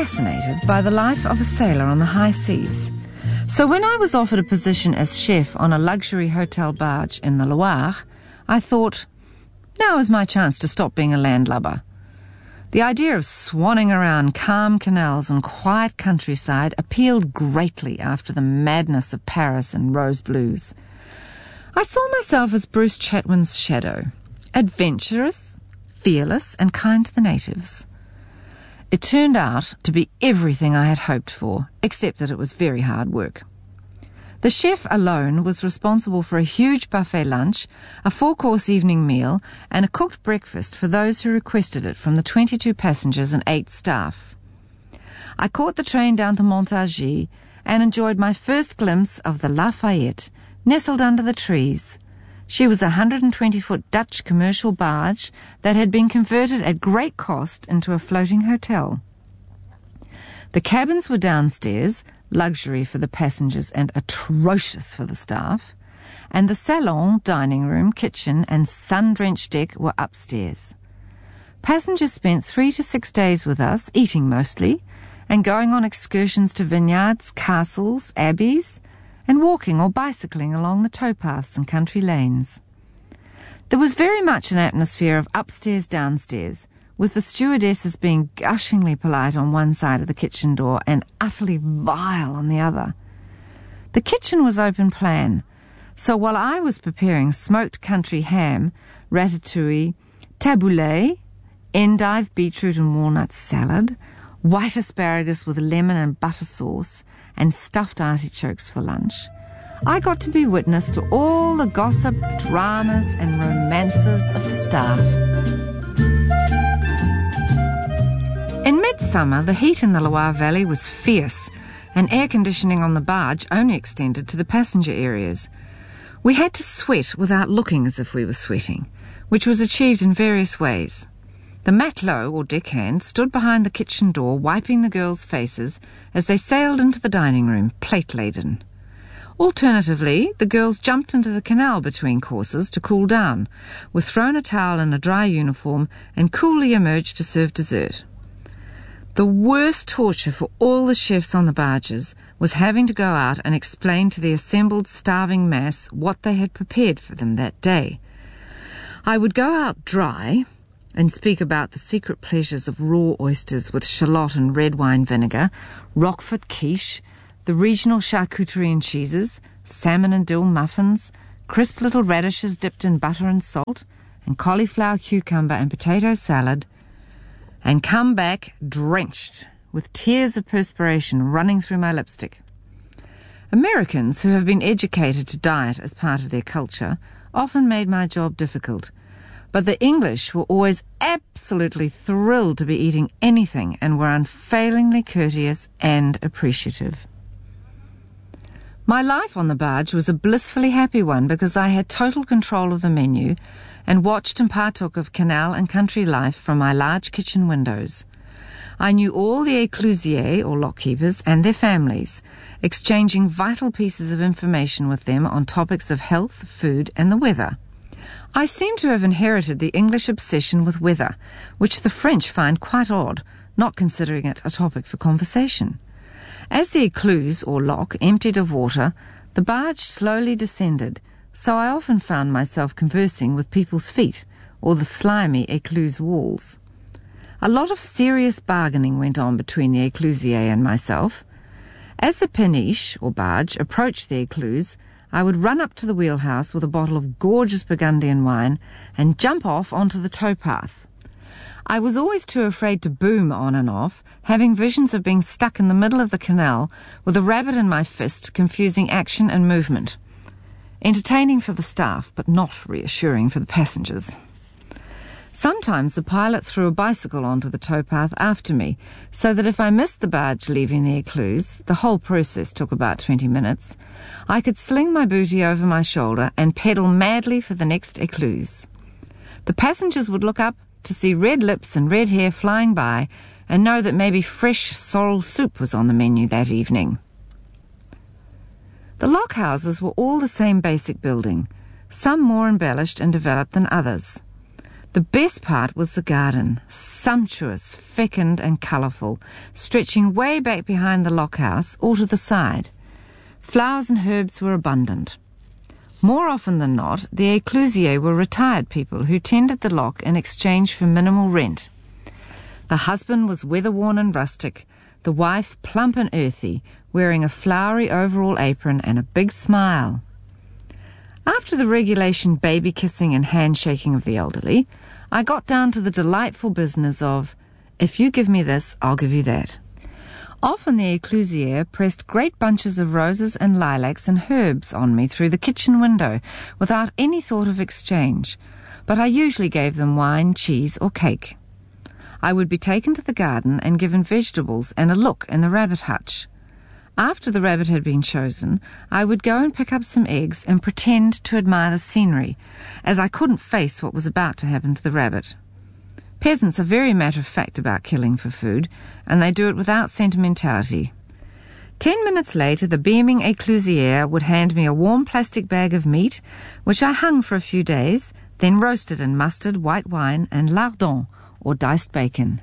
fascinated by the life of a sailor on the high seas. So when I was offered a position as chef on a luxury hotel barge in the Loire, I thought, now is my chance to stop being a landlubber. The idea of swanning around calm canals and quiet countryside appealed greatly after the madness of Paris and rose blues. I saw myself as Bruce Chatwin's shadow, adventurous, fearless, and kind to the natives. It turned out to be everything I had hoped for, except that it was very hard work. The chef alone was responsible for a huge buffet lunch, a 4-course evening meal, and a cooked breakfast for those who requested it from the 22 passengers and 8 staff. I caught the train down to Montargis and enjoyed my first glimpse of the Lafayette, nestled under the trees. She was a 120-foot Dutch commercial barge that had been converted at great cost into a floating hotel. The cabins were downstairs, luxury for the passengers and atrocious for the staff, and the salon, dining room, kitchen, and sun-drenched deck were upstairs. Passengers spent 3 to 6 days with us, eating mostly, and going on excursions to vineyards, castles, abbeys, and walking or bicycling along the towpaths and country lanes. There was very much an atmosphere of upstairs, downstairs, with the stewardesses being gushingly polite on one side of the kitchen door and utterly vile on the other. The kitchen was open plan, so while I was preparing smoked country ham, ratatouille, tabbouleh, endive, beetroot and walnut salad, white asparagus with lemon and butter sauce, and stuffed artichokes for lunch, I got to be witness to all the gossip, dramas and romances of the staff. In midsummer, the heat in the Loire Valley was fierce, and air conditioning on the barge only extended to the passenger areas. We had to sweat without looking as if we were sweating, which was achieved in various ways. The matelot, or deckhand, stood behind the kitchen door wiping the girls' faces as they sailed into the dining room, plate-laden. Alternatively, the girls jumped into the canal between courses to cool down, were thrown a towel in a dry uniform, and coolly emerged to serve dessert. The worst torture for all the chefs on the barges was having to go out and explain to the assembled starving mass what they had prepared for them that day. I would go out dry and speak about the secret pleasures of raw oysters with shallot and red wine vinegar, Roquefort quiche, the regional charcuterie and cheeses, salmon and dill muffins, crisp little radishes dipped in butter and salt, and cauliflower, cucumber and potato salad, and come back drenched with tears of perspiration running through my lipstick. Americans, who have been educated to diet as part of their culture, often made my job difficult, but the English were always absolutely thrilled to be eating anything and were unfailingly courteous and appreciative. My life on the barge was a blissfully happy one because I had total control of the menu and watched and partook of canal and country life from my large kitchen windows. I knew all the éclusiers, or lockkeepers, and their families, exchanging vital pieces of information with them on topics of health, food, and the weather. I seem to have inherited the English obsession with weather, which the French find quite odd, not considering it a topic for conversation. As the écluse, or lock, emptied of water, the barge slowly descended, so I often found myself conversing with people's feet, or the slimy écluse walls. A lot of serious bargaining went on between the éclusier and myself. As the péniche, or barge, approached the écluse, I would run up to the wheelhouse with a bottle of gorgeous Burgundian wine and jump off onto the towpath. I was always too afraid to boom on and off, having visions of being stuck in the middle of the canal with a rabbit in my fist, confusing action and movement. Entertaining for the staff, but not reassuring for the passengers. Sometimes the pilot threw a bicycle onto the towpath after me, so that if I missed the barge leaving the écluse, the whole process took about 20 minutes, I could sling my booty over my shoulder and pedal madly for the next écluse. The passengers would look up to see red lips and red hair flying by and know that maybe fresh sorrel soup was on the menu that evening. The lockhouses were all the same basic building, some more embellished and developed than others. The best part was the garden, sumptuous, fecund and colourful, stretching way back behind the lock house or to the side. Flowers and herbs were abundant. More often than not, the éclusiers were retired people who tended the lock in exchange for minimal rent. The husband was weather-worn and rustic, the wife plump and earthy, wearing a flowery overall apron and a big smile. After the regulation baby kissing and handshaking of the elderly, I got down to the delightful business of, if you give me this, I'll give you that. Often the éclusier pressed great bunches of roses and lilacs and herbs on me through the kitchen window without any thought of exchange, but I usually gave them wine, cheese or cake. I would be taken to the garden and given vegetables and a look in the rabbit hutch. After the rabbit had been chosen, I would go and pick up some eggs and pretend to admire the scenery, as I couldn't face what was about to happen to the rabbit. Peasants are very matter-of-fact about killing for food, and they do it without sentimentality. 10 minutes later, the beaming éclusier would hand me a warm plastic bag of meat, which I hung for a few days, then roasted in mustard, white wine, and lardons, or diced bacon.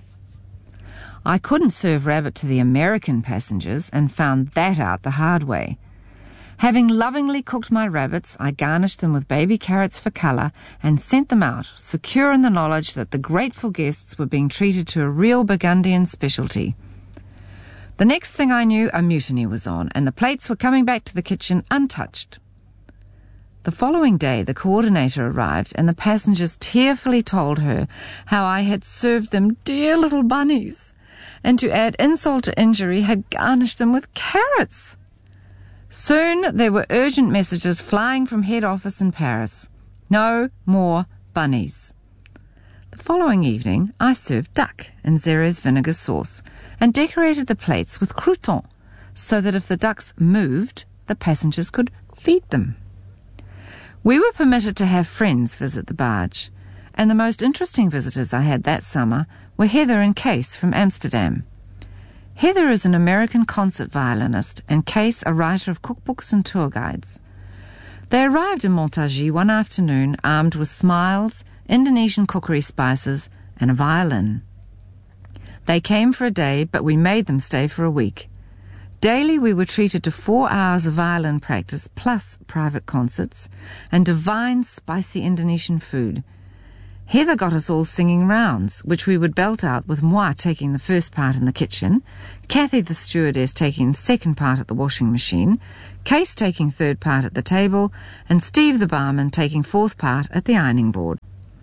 I couldn't serve rabbit to the American passengers and found that out the hard way. Having lovingly cooked my rabbits, I garnished them with baby carrots for colour and sent them out, secure in the knowledge that the grateful guests were being treated to a real Burgundian specialty. The next thing I knew, a mutiny was on, and the plates were coming back to the kitchen untouched. The following day, the coordinator arrived, and the passengers tearfully told her how I had served them dear little bunnies, and to add insult to injury had garnished them with carrots. Soon there were urgent messages flying from head office in Paris. No more bunnies. The following evening I served duck in Xerez vinegar sauce and decorated the plates with croutons so that if the ducks moved, the passengers could feed them. We were permitted to have friends visit the barge, and the most interesting visitors I had that summer were Heather and Case from Amsterdam. Heather is an American concert violinist and Case a writer of cookbooks and tour guides. They arrived in Montargis one afternoon armed with smiles, Indonesian cookery spices and a violin. They came for a day, but we made them stay for a week. Daily we were treated to 4 hours of violin practice plus private concerts and divine spicy Indonesian food. Heather got us all singing rounds, which we would belt out with moi taking the first part in the kitchen, Kathy the stewardess taking the second part at the washing machine, Case taking third part at the table, and Steve the barman taking fourth part at the ironing board.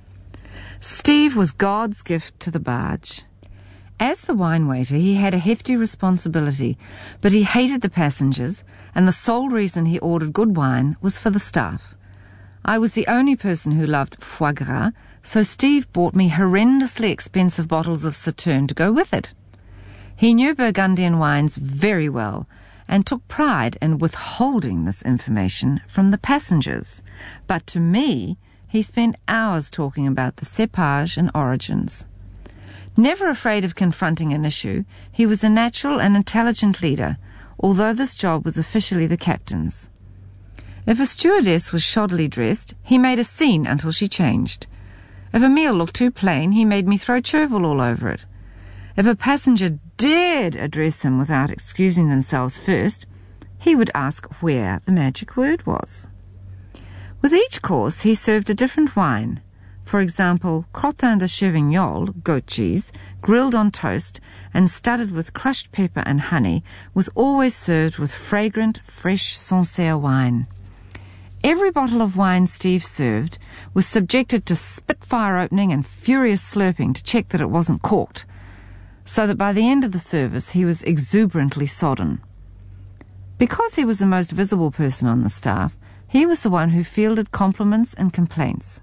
Steve was God's gift to the barge. As the wine waiter, he had a hefty responsibility, but he hated the passengers, and the sole reason he ordered good wine was for the staff. I was the only person who loved foie gras, so Steve bought me horrendously expensive bottles of Sauterne to go with it. He knew Burgundian wines very well and took pride in withholding this information from the passengers. But to me, he spent hours talking about the cépage and origins. Never afraid of confronting an issue, he was a natural and intelligent leader, although this job was officially the captain's. If a stewardess was shoddily dressed, he made a scene until she changed. If a meal looked too plain, he made me throw chervil all over it. If a passenger dared address him without excusing themselves first, he would ask where the magic word was. With each course, he served a different wine. For example, crottin de Chevignols, goat cheese, grilled on toast and studded with crushed pepper and honey, was always served with fragrant, fresh Sancerre wine. Every bottle of wine Steve served was subjected to spitfire opening and furious slurping to check that it wasn't corked, so that by the end of the service he was exuberantly sodden. Because he was the most visible person on the staff, he was the one who fielded compliments and complaints.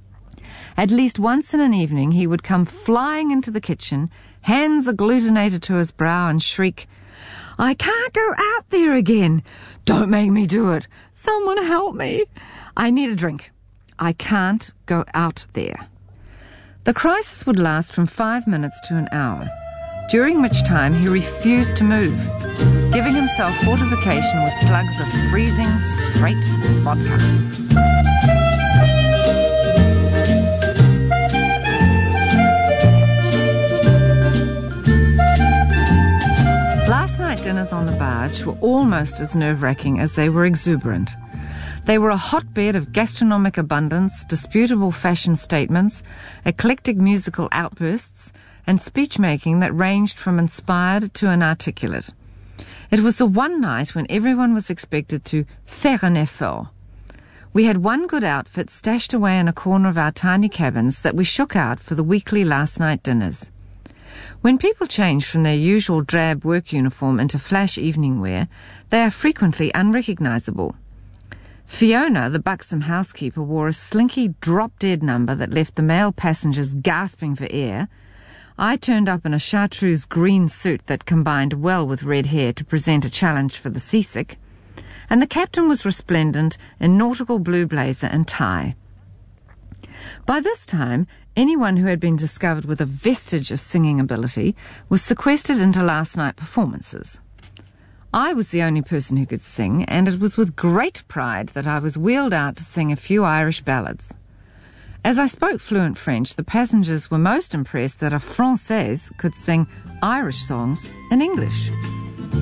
At least once in an evening he would come flying into the kitchen, hands agglutinated to his brow, and shriek, "I can't go out there again. Don't make me do it. Someone help me. I need a drink. I can't go out there." The crisis would last from 5 minutes to an hour, during which time he refused to move, giving himself fortification with slugs of freezing, straight vodka. hours on the barge were almost as nerve-wracking as they were exuberant. They were a hotbed of gastronomic abundance, disputable fashion statements, eclectic musical outbursts, and speech-making that ranged from inspired to inarticulate. It was the one night when everyone was expected to faire un effort. We had one good outfit stashed away in a corner of our tiny cabins that we shook out for the weekly last-night dinners. When people change from their usual drab work uniform into flash evening wear, they are frequently unrecognizable. Fiona, the buxom housekeeper, wore a slinky drop-dead number that left the male passengers gasping for air. I turned up in a chartreuse green suit that combined well with red hair to present a challenge for the seasick, and the captain was resplendent in nautical blue blazer and tie. By this time, anyone who had been discovered with a vestige of singing ability was sequestered into last-night performances. I was the only person who could sing, and it was with great pride that I was wheeled out to sing a few Irish ballads. As I spoke fluent French, the passengers were most impressed that a Française could sing Irish songs in English.